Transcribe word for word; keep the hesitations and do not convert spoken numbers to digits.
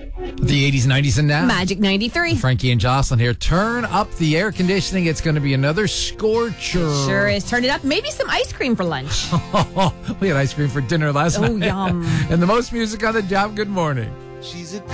The eighties, nineties, and now. Magic ninety-three. Frankie and Jocelyn here. Turn up the air conditioning. It's going to be another scorcher. Sure is. Turn it up. Maybe some ice cream for lunch. We had ice cream for dinner last Oh, night. yum. And the most music on the job. Good morning. She's a